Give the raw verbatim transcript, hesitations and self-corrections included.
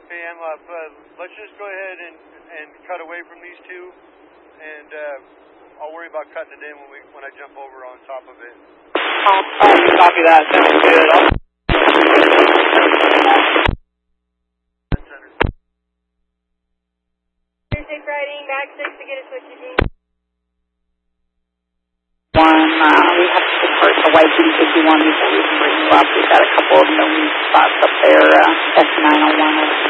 Hey, Emma, uh, let's just go ahead and, and cut away from these two, and uh, I'll worry about cutting it in when we when I jump over on top of it. Oh, copy that. Sounds good. I'll Take riding, back six to get a switch Eugene. One, uh, we have to depart the Y P fifty-one before we can bring you up. We've got a couple of known spots up there, uh, S nine oh one.